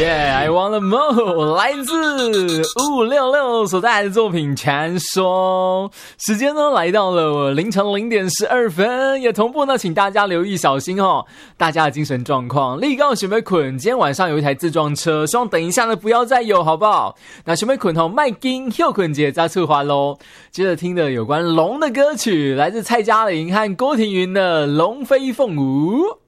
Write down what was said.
I want more 来自556所带来的作品传说。时间呢来到了凌晨0点12分，也同步呢请大家留意小心哦，大家的精神状况。立刚准备捆，今天晚上有一台自撞车，希望等一下呢不要再有，好不好？那准备捆吼麦金休捆节再出发咯。接着听的有关龙的歌曲，来自蔡嘉玲和郭庭云的《龙飞凤舞》。